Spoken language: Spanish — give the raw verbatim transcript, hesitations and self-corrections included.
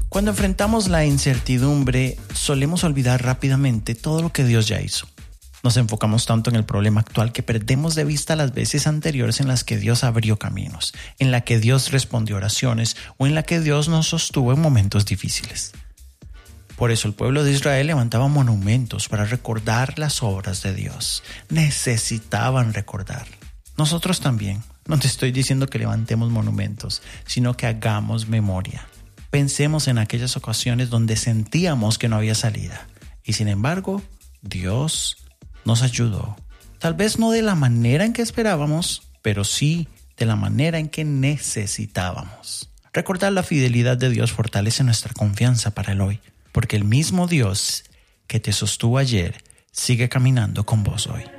Cuando enfrentamos la incertidumbre, solemos olvidar rápidamente todo lo que Dios ya hizo. Nos enfocamos tanto en el problema actual que perdemos de vista las veces anteriores en las que Dios abrió caminos, en la que Dios respondió oraciones o en la que Dios nos sostuvo en momentos difíciles. Por eso el pueblo de Israel levantaba monumentos para recordar las obras de Dios. Necesitaban recordar. Nosotros también. No te estoy diciendo que levantemos monumentos, sino que hagamos memoria. Pensemos en aquellas ocasiones donde sentíamos que no había salida. Y sin embargo, Dios nos ayudó. Tal vez no de la manera en que esperábamos, pero sí de la manera en que necesitábamos. Recordar la fidelidad de Dios fortalece nuestra confianza para el hoy, porque el mismo Dios que te sostuvo ayer sigue caminando con vos hoy.